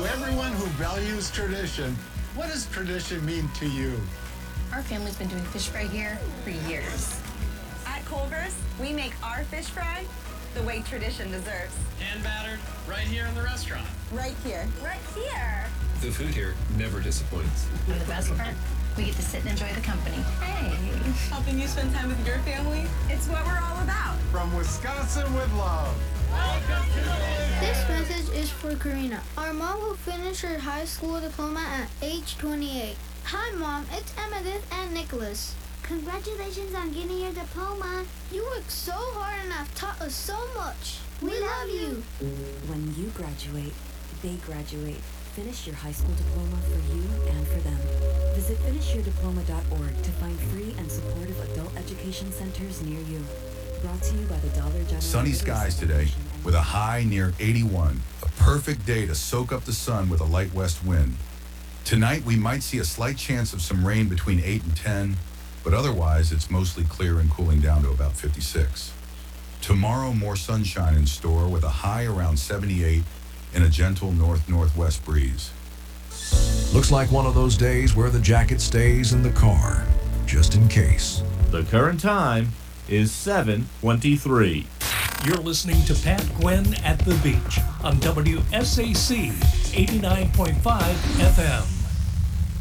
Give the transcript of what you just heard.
To everyone who values tradition, what does tradition mean to you? Our family's been doing fish fry here for years. At Culver's, we make our fish fry the way tradition deserves. Hand battered, right here in the restaurant. Right here. Right here. The food here never disappoints. And the best part, we get to sit and enjoy the company. Hey. Helping you spend time with your family? It's what we're all about. From Wisconsin with love. Welcome to the This message is for Karina, our mom who finished her high school diploma at age 28. Hi, Mom. It's Emmettith and Nicholas. Congratulations on getting your diploma. You worked so hard and have taught us so much. We love you. When you graduate, they graduate. Finish your high school diploma for you and for them. Visit finishyourdiploma.org to find free and supportive adult education centers near you. Brought to you by the Dollar General. Sunny skies today with a high near 81. A perfect day to soak up the sun with a light west wind. Tonight we might see a slight chance of some rain between 8 and 10, but otherwise it's mostly clear and cooling down to about 56. Tomorrow more sunshine in store with a high around 78 and a gentle north-northwest breeze. Looks like one of those days where the jacket stays in the car, just in case. The current time is 7:23. You're listening to Pat Gwynn at the Beach on WSAC 89.5 FM.